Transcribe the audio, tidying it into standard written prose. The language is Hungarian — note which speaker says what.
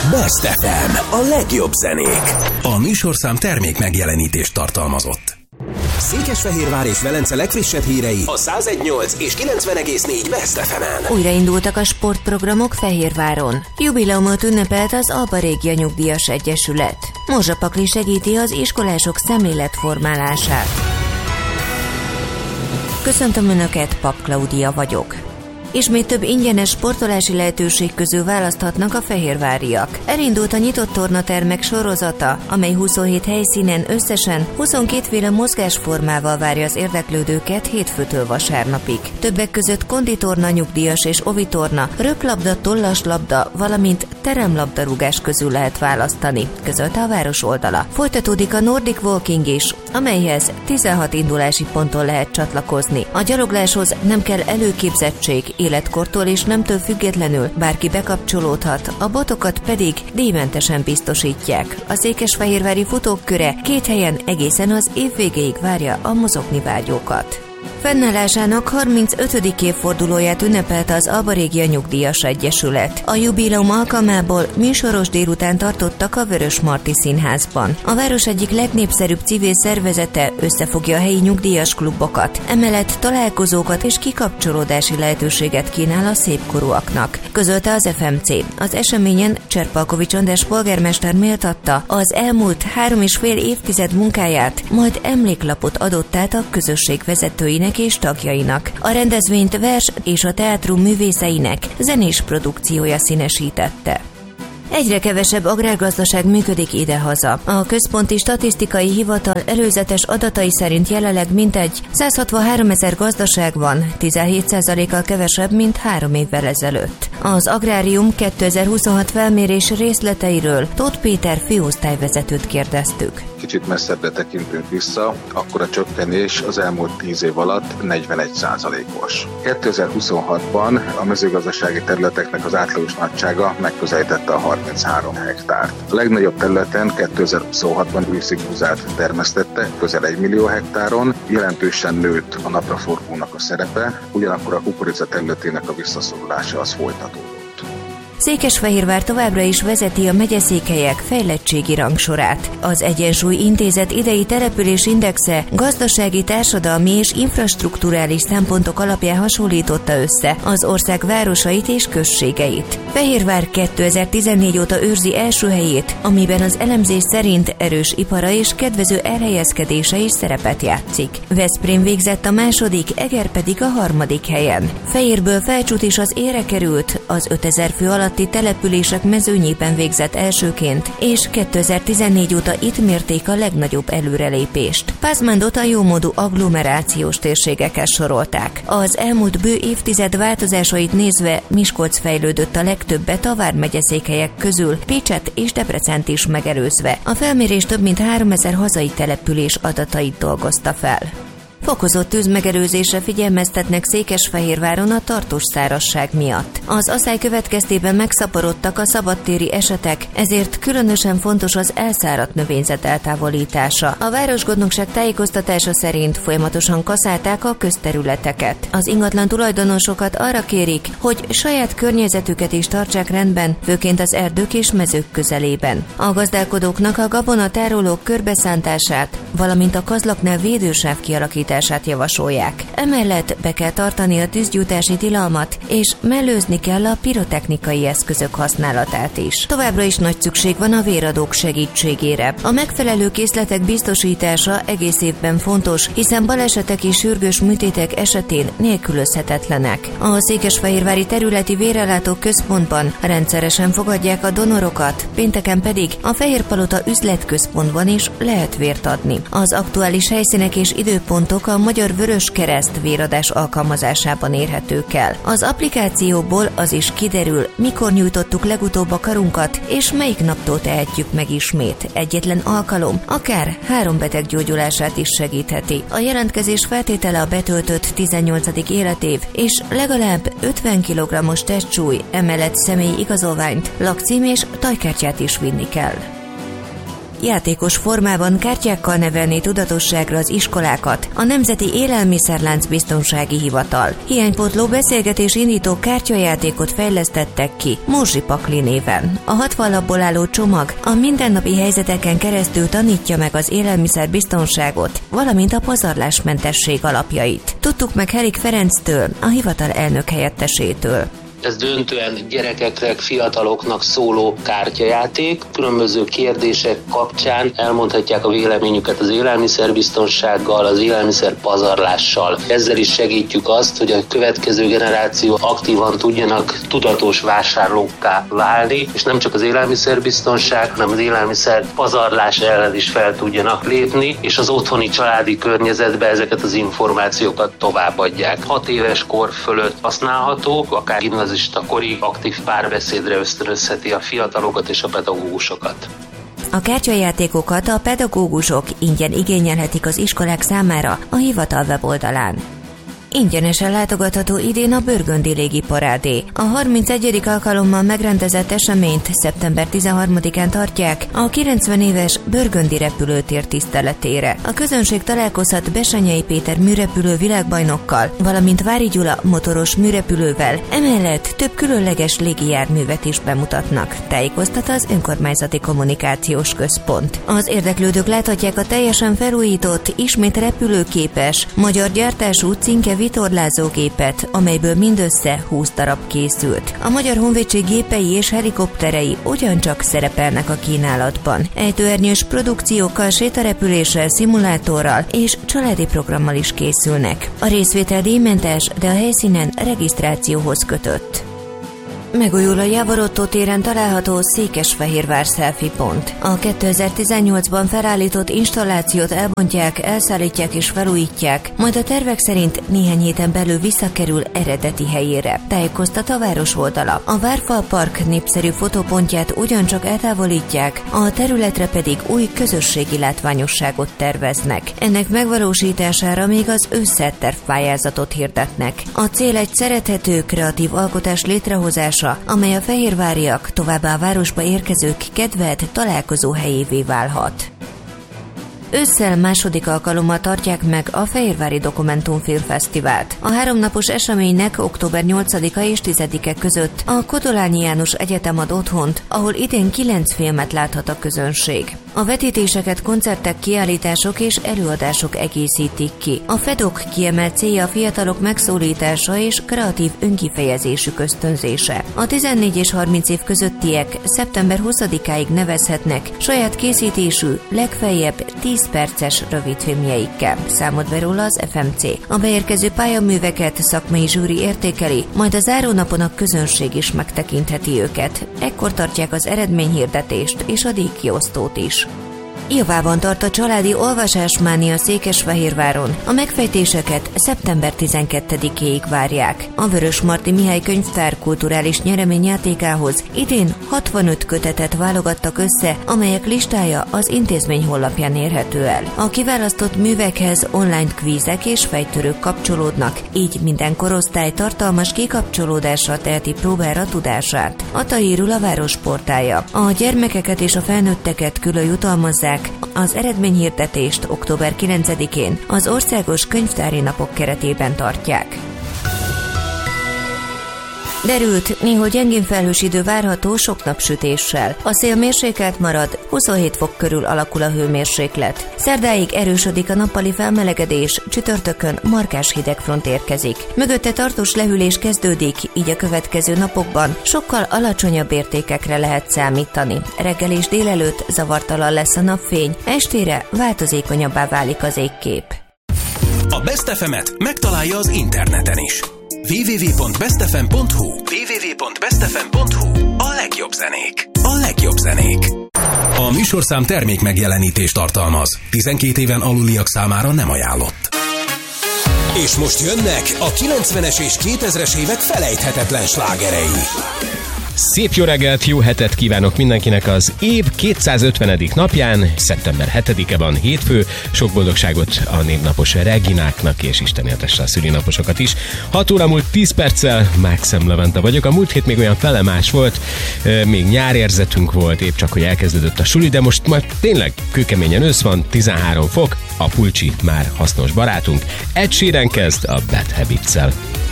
Speaker 1: Best FM, a legjobb zenék. A műsorszám termék megjelenítést tartalmazott. Székesfehérvár és Velence legfrissebb hírei a 101.8 és 90.4 Best FM-en.
Speaker 2: Újraindultak a sportprogramok Fehérváron. Jubileumot ünnepelt az Alba Régia Nyugdíjas Egyesület. Morzsa Pakli segíti az iskolások szemléletformálását. Köszöntöm Önöket, Pap Klaudia vagyok. Ismét több ingyenes sportolási lehetőség közül választhatnak a fehérváriak. Elindult a nyitott tornatermek sorozata, amely 27 helyszínen összesen 22 féle mozgásformával várja az érdeklődőket hétfőtől vasárnapig. Többek között konditorna, nyugdíjas és ovitorna, röplabda, tollaslabda, valamint teremlabdarúgás közül lehet választani, közölte a város oldala. Folytatódik a Nordic Walking is, amelyhez 16 indulási ponton lehet csatlakozni. A gyalogláshoz nem kell előképzettség, életkortól és nemtől függetlenül bárki bekapcsolódhat, a botokat pedig díjmentesen biztosítják. A székesfehérvári futók köre 2 helyen egészen az év végéig várja a mozogni vágyókat. Fennállásának 35. évfordulóját ünnepelte az Alba Régia Nyugdíjas Egyesület. A jubileum alkalmából műsoros délután tartottak a Vörösmarty Színházban. A város egyik legnépszerűbb civil szervezete összefogja a helyi nyugdíjas klubokat, emellett találkozókat és kikapcsolódási lehetőséget kínál a szépkorúaknak, közölte az FMC. Az eseményen Cserpalkovics András polgármester méltatta az elmúlt 3,5 évtized munkáját, majd emléklapot adott át a közösség vezetőinek és tagjainak. A rendezvényt vers és a teátrum művészeinek zenés produkciója színesítette. Egyre kevesebb agrárgazdaság működik idehaza. A Központi Statisztikai Hivatal előzetes adatai szerint jelenleg mintegy 163 000 gazdaság van, 17%-kal kevesebb, mint 3 évvel ezelőtt. Az Agrárium 2026 felmérés részleteiről Tóth Péter főosztályvezetőt kérdeztük.
Speaker 3: Kicsit messzebbre tekintünk vissza, akkor a csökkenés az elmúlt 10 év alatt 41%-os. 2026-ban a mezőgazdasági területeknek az átlagos nagysága megközelítette a 33 hektárt. A legnagyobb területen 2026-ban őszikbúzát termesztette, közel 1 millió hektáron, jelentősen nőtt a napraforgónak a szerepe, ugyanakkor a kukorica területének a visszaszorulása az folytatódott.
Speaker 2: Székesfehérvár továbbra is vezeti a megyeszékhelyek fejlettségi rangsorát. Az Egyensúly Intézet idei település indexe gazdasági, társadalmi és infrastrukturális szempontok alapján hasonlította össze az ország városait és községeit. Fehérvár 2014 óta őrzi első helyét, amiben az elemzés szerint erős ipara és kedvező elhelyezkedése is szerepet játszik. Veszprém végzett a második, Eger pedig a harmadik helyen. Fehérből Felcsút is az élre került, az 5000 fő alatti települések mezőnyében végzett elsőként, és 2014 óta itt mérték a legnagyobb előrelépést. Pázmándot a jómódú agglomerációs térségekhez sorolták. Az elmúlt bő évtized változásait nézve Miskolc fejlődött a legtöbbet a vármegyeszékhelyek közül, Pécset és Debrecent is megelőzve. A felmérés több mint 3000 hazai település adatait dolgozta fel. Fokozott tűzmegelőzésre figyelmeztetnek Székesfehérváron a tartós szárazság miatt. Az aszály következtében megszaporodtak a szabadtéri esetek, ezért különösen fontos az elszáradt növényzet eltávolítása. A városgondnokság tájékoztatása szerint folyamatosan kaszálták a közterületeket. Az ingatlan tulajdonosokat arra kérik, hogy saját környezetüket is tartsák rendben, főként az erdők és mezők közelében. A gazdálkodóknak a gabonatárolók körbeszántását, valamint a kazlaknál védősáv kialakítását javasolják. Emellett be kell tartani a tűzgyújtási tilalmat, és mellőzni kell a pirotechnikai eszközök használatát is. Továbbra is nagy szükség van a véradók segítségére. A megfelelő készletek biztosítása egész évben fontos, hiszen balesetek és sürgős műtétek esetén nélkülözhetetlenek. A székesfehérvári területi vérellátó központban rendszeresen fogadják a donorokat, pénteken pedig a Fehérpalota üzletközpontban is lehet vért adni. Az aktuális helyszínek és időpontok a Magyar Vöröskereszt véradás alkalmazásában érhetők el. Az applikációból az is kiderül, mikor nyújtottuk legutóbb a karunkat, és melyik naptól tehetjük meg ismét. Egyetlen alkalom akár 3 beteg gyógyulását is segítheti. A jelentkezés feltétele a betöltött 18. életév, és legalább 50 kg-os testsúly, emellett személyi igazolványt, lakcím és tajkártyát is vinni kell. játékos formában kártyákkal nevelné tudatosságra az iskolákat a Nemzeti Élelmiszerlánc Biztonsági Hivatal. Hiánypótló beszélgetés indító kártyajátékot fejlesztettek ki Morzsi Pakli néven. A 60 lapból álló csomag a mindennapi helyzeteken keresztül tanítja meg az élelmiszerbiztonságot, valamint a pazarlásmentesség alapjait. Tudtuk meg Helik Ferenctől, a hivatal elnök helyettesétől.
Speaker 4: Ez döntően gyerekeknek, fiataloknak szóló kártyajáték. Különböző kérdések kapcsán elmondhatják a véleményüket az élelmiszerbiztonsággal, az élelmiszerpazarlással. Ezzel is segítjük azt, hogy a következő generáció aktívan tudjanak tudatos vásárlókká válni, és nem csak az élelmiszerbiztonság, hanem az élelmiszerpazarlás ellen is fel tudjanak lépni, és az otthoni családi környezetbe ezeket az információkat továbbadják. 6 éves kor fölött használható, akár gimnazista korig aktív párbeszédre ösztönözheti a fiatalokat és a pedagógusokat.
Speaker 2: A kártyajátékokat a pedagógusok ingyen igényelhetik az iskolák számára a hivatal weboldalán. Ingyenesen látogatható idén a Bőrgöndi Légiparádé. A 31. alkalommal megrendezett eseményt szeptember 13-án tartják a 90 éves Bőrgöndi repülőtér tiszteletére. A közönség találkozhat Bessenyei Péter műrepülő világbajnokkal, valamint Vári Gyula motoros műrepülővel, emellett több különleges légijárművet is bemutatnak, tájékoztat az Önkormányzati Kommunikációs Központ. Az érdeklődők láthatják a teljesen felújított, ismét repülőképes, magyar gyártású Cinke vitorlázógépet, amelyből mindössze 20 darab készült. A Magyar Honvédség gépei és helikopterei ugyancsak szerepelnek a kínálatban. Ejtőernyős produkciókkal, sétarepüléssel, szimulátorral és családi programmal is készülnek. A részvétel díjmentes, de a helyszínen regisztrációhoz kötött. Megújul a Jávor Ottó téren található Székesfehérvár selfie pont. A 2018-ban felállított installációt elbontják, elszállítják és felújítják, majd a tervek szerint néhány héten belül visszakerül eredeti helyére, tájékoztat a város oldala. A Várfal Park népszerű fotópontját ugyancsak eltávolítják, a területre pedig új közösségi látványosságot terveznek. Ennek megvalósítására még az ősszel tervpályázatot hirdetnek. A cél egy szerethető, kreatív alkotás létrehozása, amely a fehérváriak, továbbá a városba érkezők kedvelt találkozó helyévé válhat. Ősszel második alkalommal tartják meg a Fehérvári Dokumentumfilmfesztivált. A 3 napos eseménynek október 8-a és 10-e között a Kodolányi János Egyetem ad otthont, ahol idén 9 filmet láthat a közönség. A vetítéseket koncertek, kiállítások és előadások egészítik ki. A FEDOK kiemelt célja a fiatalok megszólítása és kreatív önkifejezésük ösztönzése. A 14 és 30 év közöttiek szeptember 20-áig nevezhetnek saját készítésű, legfeljebb 10 perces rövidfilmjeikkel, számolt be róla az FMC. A beérkező pályaműveket szakmai zsűri értékeli, majd a zárónapon a közönség is megtekintheti őket. Ekkor tartják az eredményhirdetést és a díjkiosztót is. Javában tart a családi olvasásmánia Székesfehérváron. A megfejtéseket szeptember 12-éig várják. A Vörösmarty Mihály Könyvtár kulturális nyereményjátékához idén 65 kötetet válogattak össze, amelyek listája az intézmény honlapján érhető el. A kiválasztott művekhez online kvízek és fejtörők kapcsolódnak, így minden korosztály tartalmas kikapcsolódásra teheti próbára tudását. A írul a város portálja. A gyermekeket és a felnőtteket külön jutalmazzák. Az eredményhirdetést október 9-én az Országos Könyvtári Napok keretében tartják. Derült, néhol gyengén felhős idő várható sok napsütéssel. A szél mérsékelt marad, 27 fok körül alakul a hőmérséklet. Szerdáig erősödik a nappali felmelegedés, csütörtökön markás hidegfront érkezik. Mögötte tartós lehűlés kezdődik, így a következő napokban sokkal alacsonyabb értékekre lehet számítani. Reggel és délelőtt zavartalan lesz a napfény, estére változékonyabbá válik az égkép.
Speaker 1: A Best FM-et megtalálja az interneten is. www.bestfm.hu A legjobb zenék. A legjobb zenék. A műsorszám termék megjelenítést tartalmaz. 12 éven aluliak számára nem ajánlott. És most jönnek a 90-es és 2000-es évek felejthetetlen slágerei.
Speaker 5: Szép jó reggelt, jó hetet kívánok mindenkinek az év 250. napján, szeptember 7-e van, hétfő. Sok boldogságot a névnapos Regináknak, és Isten éltesse a szülinaposokat is. 6 óra múlt 10 perccel, Mákszem Levente vagyok. A múlt hét még olyan felemás volt, még nyárérzetünk volt, épp csak, hogy elkezdődött a suli, de most már tényleg kőkeményen ősz van, 13 fok, a pulcsi már hasznos barátunk. Ed Sheeran kezd a Bad Habits-szel.